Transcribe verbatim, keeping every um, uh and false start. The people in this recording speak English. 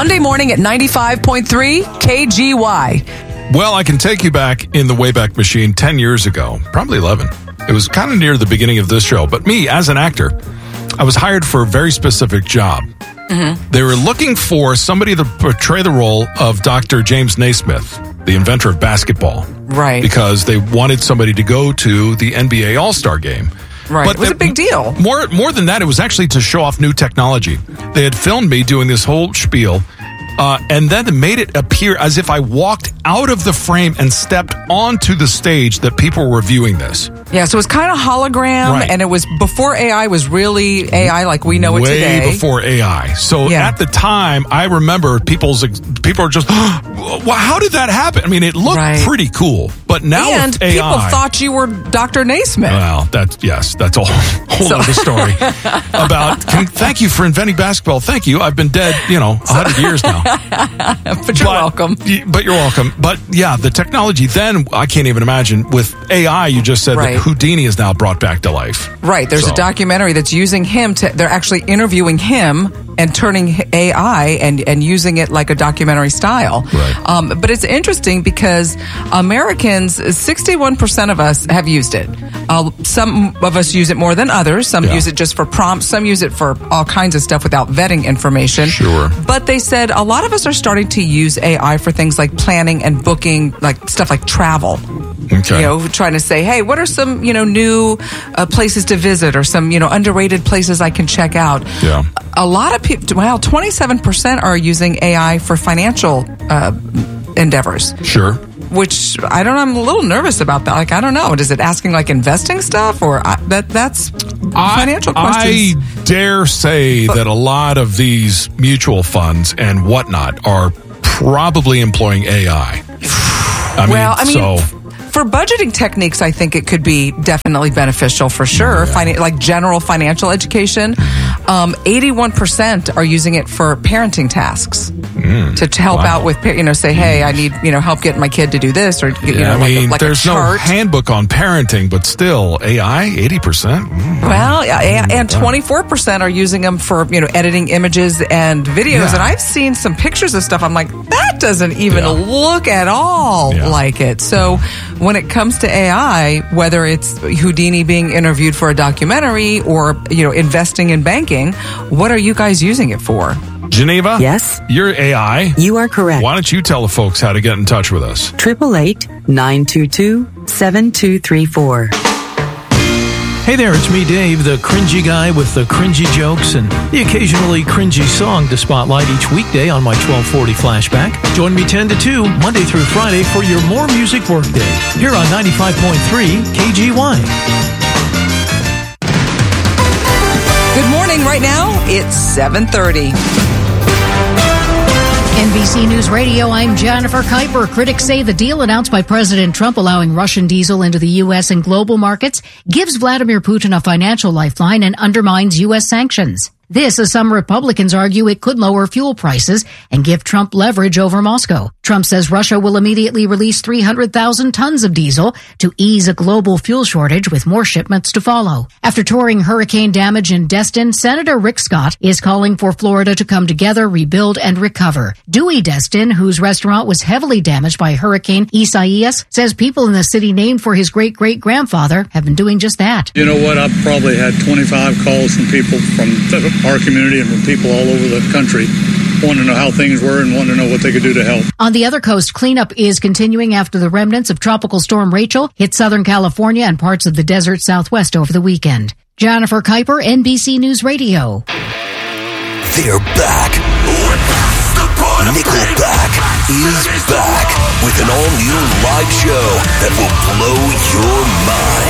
Monday morning at ninety-five point three K G Y. Well, I can take you back in the Wayback Machine ten years ago, probably eleven. It was kind of near the beginning of this show. But me, as an actor, I was hired for a very specific job. Mm-hmm. They were looking for somebody to portray the role of Doctor James Naismith, the inventor of basketball. Right. Because they wanted somebody to go to the N B A All-Star game. Right. But it was a big deal. More, more than that, it was actually to show off new technology. They had filmed me doing this whole spiel. Uh, and then made it appear as if I walked out of the frame and stepped onto the stage that people were viewing this. Yeah, so it was kind of hologram, Right. and it was before A I was really A I like we know it Way today. before A I. So Yeah. at the time, I remember people's people are just, well, how did that happen? I mean, it looked Right. pretty cool, but now and with A I, people thought you were Doctor Naismith. well, that's yes, that's a whole, whole So- other story about. Can, thank you for inventing basketball. Thank you. I've been dead, you know, a hundred years now. but you're welcome. y- But you're welcome. But yeah, the technology then, I can't even imagine. With A I, you just said Right. that Houdini is now brought back to life. Right. There's So- a documentary that's using him to, they're actually interviewing him and turning A I and, and using it like a documentary style. Right. Um, but it's interesting because Americans, sixty-one percent of us have used it. Uh, some of us use it more than others. Some Yeah. use it just for prompts. Some use it for all kinds of stuff without vetting information. Sure. But they said a lot of us are starting to use A I for things like planning and booking, like stuff like travel. Okay. You know, trying to say, hey, what are some, you know, new uh, places to visit or some, you know, underrated places I can check out? Yeah. A lot of people, well, twenty-seven percent are using A I for financial uh, endeavors, Sure. which I don't know, I'm a little nervous about that. Like, I don't know. Is it asking like investing stuff or uh, that that's financial I, questions? I dare say that a lot of these mutual funds and whatnot are probably employing A I. I well, I mean, so, for budgeting techniques, I think it could be definitely beneficial for sure. Yeah. Finan- like general financial education, um, eighty-one percent are using it for parenting tasks mm, to, to help wow. out with, pa- you know, say, hey, I need, you know, help getting my kid to do this or, you yeah, know, I like, mean, a, like there's a no chart. handbook on parenting, but still, A I, eighty percent? Mm. Well, yeah, and, and twenty-four percent are using them for, you know, editing images and videos. Yeah. And I've seen some pictures of stuff. I'm like, that doesn't even Yeah. look at all Yeah. like it. So when it comes to A I, whether it's Houdini being interviewed for a documentary or, you know, investing in banking, what are you guys using it for? Geneva? Yes? You're A I. You are correct. Why don't you tell the folks how to get in touch with us? Triple eight nine two two seven two three four. Hey there, it's me, Dave, the cringy guy with the cringy jokes and the occasionally cringy song to spotlight each weekday on my twelve forty flashback. Join me ten to two, Monday through Friday, for your More Music Workday here on ninety-five point three K G Y. Good morning. Right now, it's seven thirty. N B C News Radio, I'm Jennifer Kuiper. Critics say the deal announced by President Trump allowing Russian diesel into the U S and global markets gives Vladimir Putin a financial lifeline and undermines U S sanctions. This, as some Republicans argue, it could lower fuel prices and give Trump leverage over Moscow. Trump says Russia will immediately release three hundred thousand tons of diesel to ease a global fuel shortage with more shipments to follow. After touring hurricane damage in Destin, Senator Rick Scott is calling for Florida to come together, rebuild, and recover. Dewey Destin, whose restaurant was heavily damaged by Hurricane Isaias, says people in the city named for his great-great-grandfather have been doing just that. You know what? I've probably had twenty-five calls from people from our community and from people all over the country wanting to know how things were and wanting to know what they could do to help. On the other coast, cleanup is continuing after the remnants of Tropical Storm Rachel hit Southern California and parts of the desert Southwest over the weekend. Jennifer Kuiper, N B C News Radio. They're back. Nickelback is back with an all-new live show that will blow your mind.